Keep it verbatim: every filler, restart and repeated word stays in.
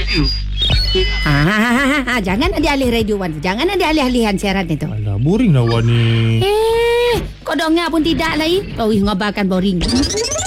radio. Ha, ha, ha, ha, ha. Jangan ada alih radio Wan. Jangan ada alih-alihan siaran itu. Alah, boring lah Wan ni. Eh, kau dengar pun tidak lagi. Kau ngabarkan boring.